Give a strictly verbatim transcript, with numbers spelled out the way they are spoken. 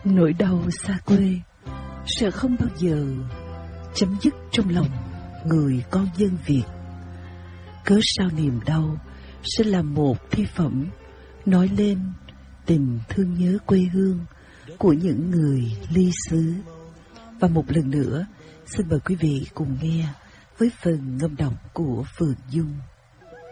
Nỗi đau xa quê sẽ không bao giờ chấm dứt trong lòng người con dân Việt. Cớ sao niềm đau sẽ là một thi phẩm nói lên tình thương nhớ quê hương của những người ly xứ. Và một lần nữa, xin mời quý vị cùng nghe với phần ngâm đọc của Phượng Dung.